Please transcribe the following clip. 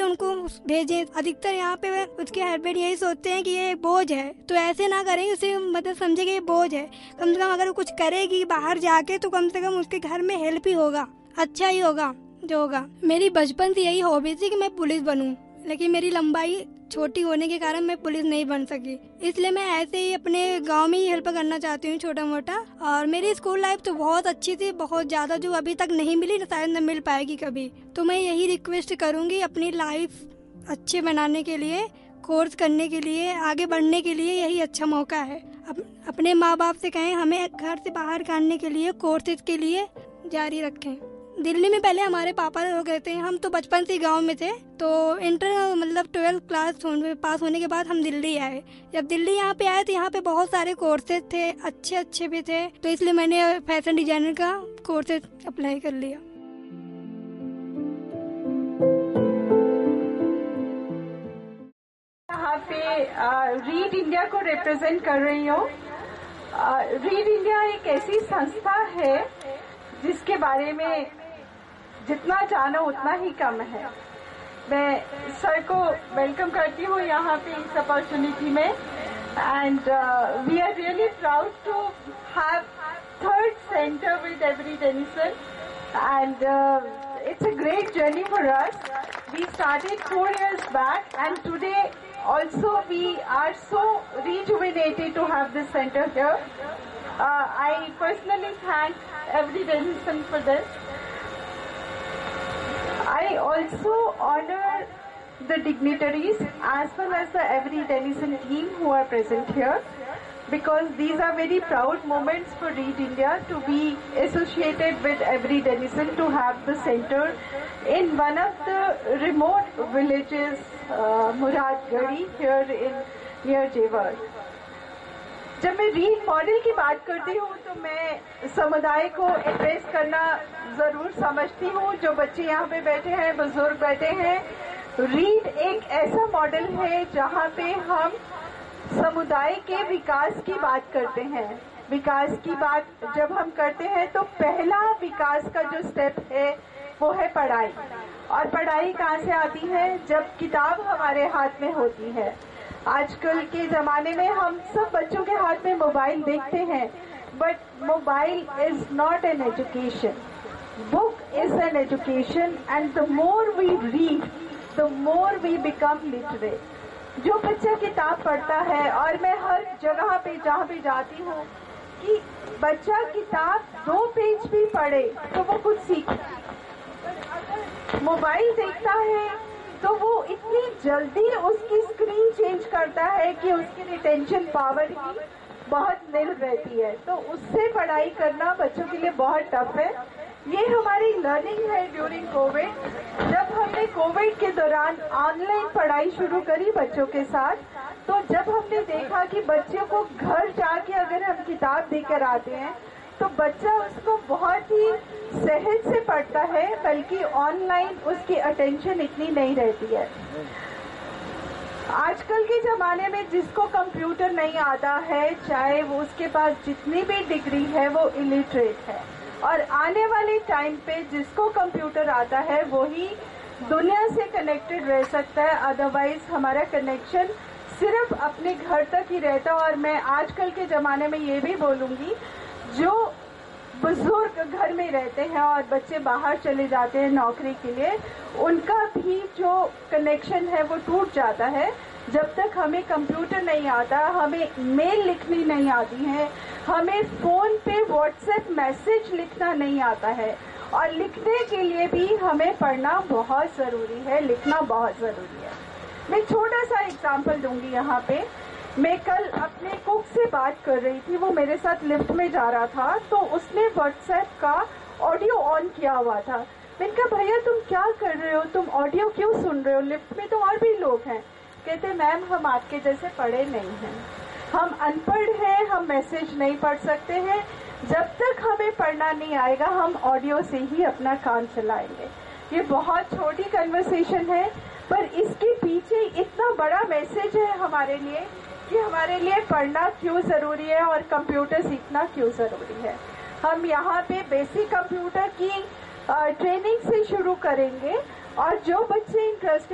उनको भेजें। अधिकतर यहाँ पे उसके हस्बैंड यही सोचते हैं कि ये बोझ है, तो ऐसे ना करें, उसे मतलब समझे कि ये बोझ है। कम से कम अगर वो कुछ करेगी बाहर जाके तो कम से कम उसके घर में हेल्प ही होगा, अच्छा ही होगा जो होगा। मेरी बचपन से यही हॉबी थी कि मैं पुलिस बनूं, लेकिन मेरी लंबाई छोटी होने के कारण मैं पुलिस नहीं बन सकी, इसलिए मैं ऐसे ही अपने गांव में ही हेल्प करना चाहती हूँ छोटा मोटा। और मेरी स्कूल लाइफ तो बहुत अच्छी थी, बहुत ज़्यादा, जो अभी तक नहीं मिली, शायद न मिल पाएगी कभी। तो मैं यही रिक्वेस्ट करूँगी अपनी लाइफ अच्छे बनाने के लिए, कोर्स करने के लिए, आगे बढ़ने के लिए यही अच्छा मौका है। अपने माँ बाप से कहें हमें घर से बाहर काटने के लिए कोर्सेज के लिए जारी रखें। दिल्ली में पहले हमारे पापा लोग रहते हैं, हम तो बचपन से गांव में थे, तो इंटर मतलब 12th क्लास पास होने के बाद हम दिल्ली आए। जब दिल्ली यहाँ पे आए तो यहाँ पे बहुत सारे कोर्सेज थे, अच्छे अच्छे भी थे, तो इसलिए मैंने फैशन डिजाइनर का कोर्सेज अप्लाई कर लिया। यहाँ पे रीड इंडिया को रिप्रेजेंट कर रही हूँ। रीड इंडिया एक ऐसी संस्था है जिसके बारे में जितना जानो उतना ही कम है। मैं सर को वेलकम करती हूँ यहाँ पे इस अपॉर्चुनिटी में, and we are really proud to have third centre with every Denison, and it's a great journey for us. We started 4 years back, and today also we are so rejuvenated to have this center here. I personally thank every denison for this. I also honor the dignitaries as well as the every denizen team who are present here, because these are very proud moments for Read India to be associated with every denizen, to have the center in one of the remote villages, Muradgadi, here in near Jewar. जब मैं read model की बात करती हूँ तो मैं समुदाय को एड्रेस करना जरूर समझती हूँ। जो बच्चे यहाँ पे बैठे हैं, बुजुर्ग बैठे हैं, रीड एक ऐसा मॉडल है जहाँ पे हम समुदाय के विकास की बात करते हैं। विकास की बात जब हम करते हैं तो पहला विकास का जो स्टेप है वो है पढ़ाई। और पढ़ाई कहाँ से आती है? जब किताब हमारे हाथ में होती है। आजकल के जमाने में हम सब बच्चों के हाथ में मोबाइल देखते हैं, but mobile is not an education, book is an education, and the more we read the more we become literate. जो बच्चा किताब पढ़ता है, और मैं हर जगह पे जहाँ पे जाती हूँ कि बच्चा किताब 2 पेज भी पढ़े तो वो कुछ सीखे। मोबाइल देखता है तो वो इतनी जल्दी उसकी स्क्रीन चेंज करता है कि उसकी रिटेंशन पावर ही बहुत नील रहती है। तो उससे पढ़ाई करना बच्चों के लिए बहुत टफ है। ये हमारी लर्निंग है ड्यूरिंग कोविड। जब हमने कोविड के दौरान ऑनलाइन पढ़ाई शुरू करी बच्चों के साथ, तो जब हमने देखा कि बच्चों को घर जाके अगर हम किताब देकर आते हैं तो बच्चा उसको बहुत ही सहज से पढ़ता है, बल्कि ऑनलाइन उसकी अटेंशन इतनी नहीं रहती है। आजकल के जमाने में जिसको कंप्यूटर नहीं आता है, चाहे वो उसके पास जितनी भी डिग्री है, वो इलिटरेट है। और आने वाले टाइम पे जिसको कंप्यूटर आता है वही दुनिया से कनेक्टेड रह सकता है, अदरवाइज हमारा कनेक्शन सिर्फ अपने घर तक ही रहता है। और मैं आजकल के जमाने में ये भी बोलूंगी, जो बुजुर्ग घर में रहते हैं और बच्चे बाहर चले जाते हैं नौकरी के लिए, उनका भी जो कनेक्शन है वो टूट जाता है। जब तक हमें कंप्यूटर नहीं आता, हमें मेल लिखनी नहीं आती है, हमें फोन पे व्हाट्सएप मैसेज लिखना नहीं आता है, और लिखने के लिए भी हमें पढ़ना बहुत जरूरी है, लिखना बहुत जरूरी है। मैं छोटा सा एग्जाम्पल दूंगी यहाँ पे। मैं कल अपने कुक से बात कर रही थी, वो मेरे साथ लिफ्ट में जा रहा था, तो उसने व्हाट्सएप का ऑडियो ऑन किया हुआ था। मैंने कहा भैया तुम क्या कर रहे हो, तुम ऑडियो क्यों सुन रहे हो, लिफ्ट में तो और भी लोग हैं। कहते मैम हम आपके जैसे पढ़े नहीं हैं, हम अनपढ़ हैं, हम मैसेज नहीं पढ़ सकते हैं। जब तक हमें पढ़ना नहीं आएगा हम ऑडियो से ही अपना काम चलाएंगे। ये बहुत छोटी कन्वर्सेशन है, पर इसके पीछे इतना बड़ा मैसेज है हमारे लिए कि हमारे लिए पढ़ना क्यों जरूरी है और कंप्यूटर सीखना क्यों जरूरी है। हम यहाँ पे बेसिक कंप्यूटर की ट्रेनिंग से शुरू करेंगे, और जो बच्चे इंटरेस्टेड